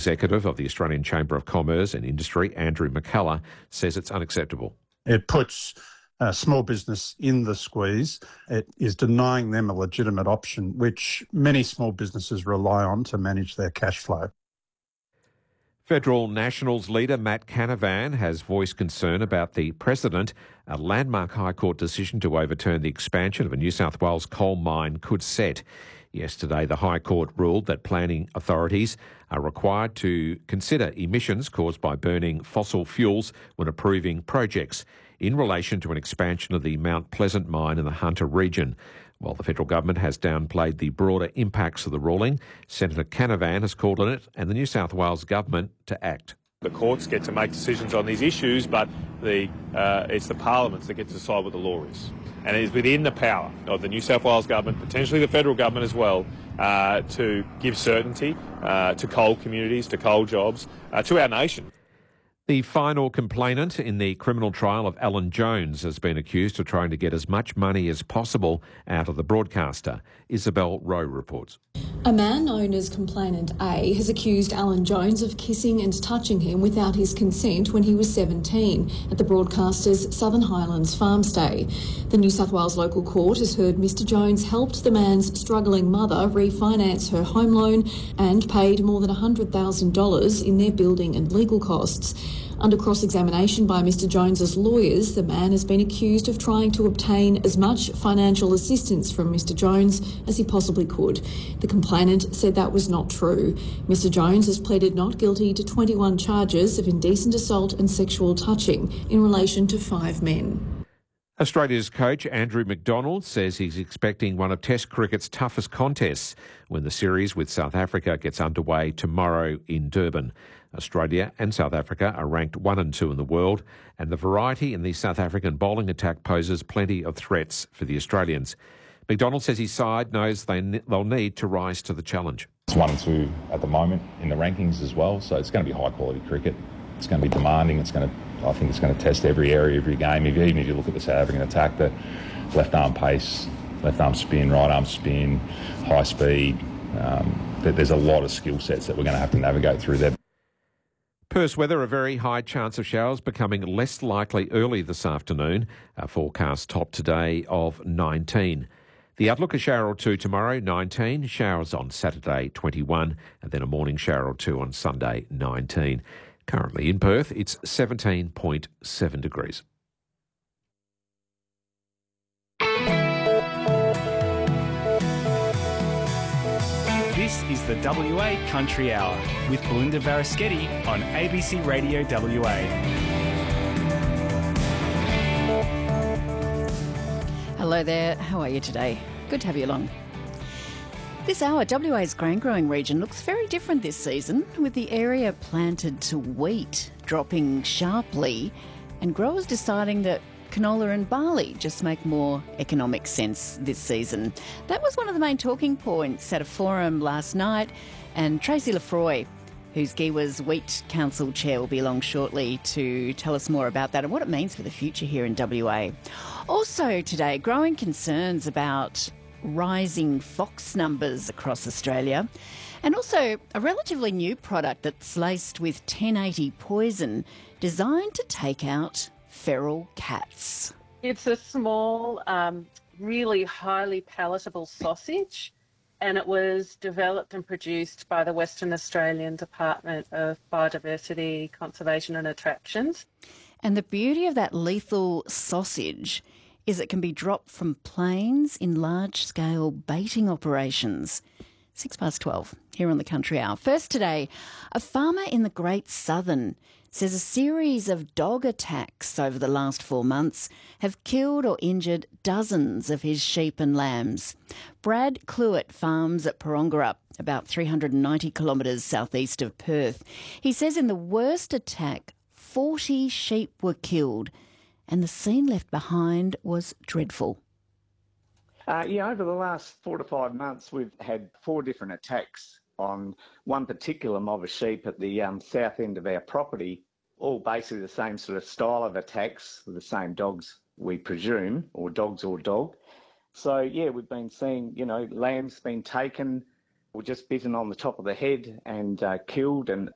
Executive of the Australian Chamber of Commerce and Industry, Andrew McCullough, says it's unacceptable. It puts small business in the squeeze. It is denying them a legitimate option, which many small businesses rely on to manage their cash flow. Federal Nationals leader Matt Canavan has voiced concern about the precedent a landmark High Court decision to overturn the expansion of a New South Wales coal mine could set. Yesterday, the High Court ruled that planning authorities are required to consider emissions caused by burning fossil fuels when approving projects in relation to an expansion of the Mount Pleasant mine in the Hunter region. While the federal government has downplayed the broader impacts of the ruling, Senator Canavan has called on it and the New South Wales government to act. The courts get to make decisions on these issues, but it's the parliaments that get to decide what the law is. And it is within the power of the New South Wales government, potentially the federal government as well, to give certainty to coal communities, to coal jobs, to our nation. The final complainant in the criminal trial of Alan Jones has been accused of trying to get as much money as possible out of the broadcaster. Isabel Rowe reports. A man known as Complainant A has accused Alan Jones of kissing and touching him without his consent when he was 17 at the broadcaster's Southern Highlands farm stay. The New South Wales local court has heard Mr Jones helped the man's struggling mother refinance her home loan and paid more than $100,000 in their building and legal costs. Under cross-examination by Mr Jones's lawyers, the man has been accused of trying to obtain as much financial assistance from Mr Jones as he possibly could. The complainant said that was not true. Mr Jones has pleaded not guilty to 21 charges of indecent assault and sexual touching in relation to 5 men. Australia's coach Andrew McDonald says he's expecting one of Test cricket's toughest contests when the series with South Africa gets underway tomorrow in Durban. Australia and South Africa are ranked 1 and 2 in the world, and the variety in the South African bowling attack poses plenty of threats for the Australians. McDonald says his side knows they'll need to rise to the challenge. It's 1 and 2 at the moment in the rankings as well, so it's going to be high quality cricket. It's going to be demanding. I think it's going to test every area, every game. Even if you look at the South African attack, the left arm pace, left arm spin, right arm spin, high speed. There's a lot of skill sets that we're going to have to navigate through there. Perth weather, a very high chance of showers becoming less likely early this afternoon. A forecast top today of 19. The outlook, a shower or two tomorrow, 19. Showers on Saturday, 21. And then a morning shower or two on Sunday, 19. Currently in Perth, it's 17.7 degrees. This is the WA Country Hour with Belinda Varaschetti on ABC Radio WA. Hello there, how are you today? Good to have you along. This hour, WA's grain growing region looks very different this season, with the area planted to wheat dropping sharply and growers deciding that canola and barley just make more economic sense this season. That was one of the main talking points at a forum last night, and Tracy Lefroy, who's GIWA's Wheat Council Chair, will be along shortly to tell us more about that and what it means for the future here in WA. Also today, growing concerns about rising fox numbers across Australia, and also a relatively new product that's laced with 1080 poison designed to take out feral cats. It's a small, really highly palatable sausage, and it was developed and produced by the Western Australian Department of Biodiversity, Conservation and Attractions. And the beauty of that lethal sausage is it can be dropped from planes in large-scale baiting operations. 12:06 here on the Country Hour. First today, a farmer in the Great Southern says a series of dog attacks over the last 4 months have killed or injured dozens of his sheep and lambs. Brad Cluett farms at Parongarup, about 390 kilometres southeast of Perth. He says in the worst attack, 40 sheep were killed, and the scene left behind was dreadful. Over the last 4 to 5 months, we've had 4 different attacks on one particular mob of sheep at the south end of our property, all basically the same sort of style of attacks with the same dogs, we presume, or dogs or dog. So, we've been seeing, lambs been taken or just bitten on the top of the head and killed, and